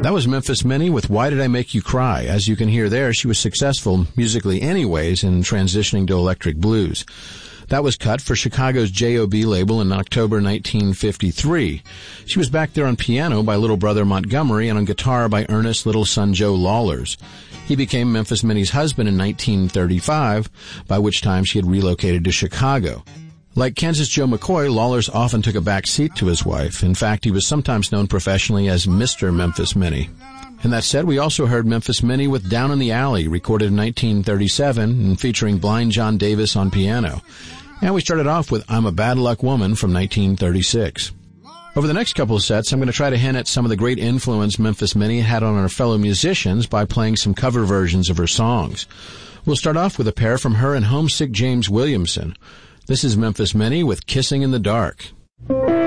That was Memphis Minnie with Why Did I Make You Cry? As you can hear there, she was successful, musically anyways, in transitioning to electric blues. That was cut for Chicago's J.O.B. label in October 1953. She was back there on piano by Little Brother Montgomery and on guitar by Ernest Little Son Joe Lawlers. He became Memphis Minnie's husband in 1935, by which time she had relocated to Chicago. Like Kansas Joe McCoy, Lawlers often took a back seat to his wife. In fact, he was sometimes known professionally as Mr. Memphis Minnie. And that said, we also heard Memphis Minnie with Down in the Alley, recorded in 1937 and featuring Blind John Davis on piano. And we started off with I'm a Bad Luck Woman from 1936. Over the next couple of sets, I'm going to try to hint at some of the great influence Memphis Minnie had on her fellow musicians by playing some cover versions of her songs. We'll start off with a pair from her and homesick James Williamson. This is Memphis Minnie with Kissing in the Dark.